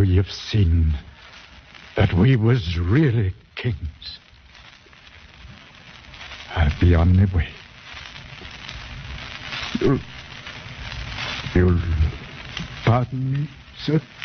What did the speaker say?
you've seen that we was really kings. I'll be on my way. You'll pardon me, sir?